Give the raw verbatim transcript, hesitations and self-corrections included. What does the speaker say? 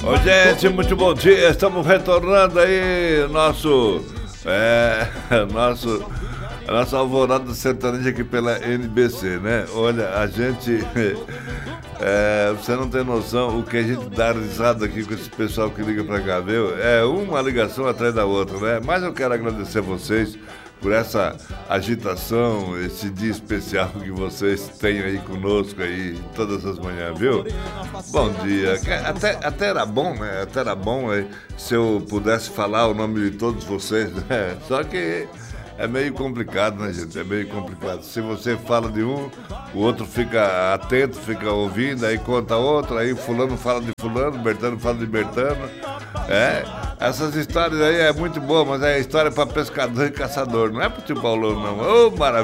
Ô, gente, muito bom dia. Estamos retornando aí nosso é, nosso a nossa alvorada sertaneja aqui pela N B C, né? Olha, a gente é, você não tem noção o que a gente dá risada aqui com esse pessoal que liga pra cá, viu? É uma ligação atrás da outra, né? Mas eu quero agradecer a vocês por essa agitação, esse dia especial que vocês têm aí conosco aí todas as manhãs, viu? Bom dia. Até, até era bom, né? Até era bom aí, se eu pudesse falar o nome de todos vocês, né? Só que é meio complicado, né, gente? É meio complicado. Se você fala de um, o outro fica atento, fica ouvindo, aí conta outro, aí fulano fala de fulano, Bertano fala de Bertano. É, essas histórias aí é muito boa, mas é história para pescador e caçador, não é pro tio Paulão, não. Ô, maravilha!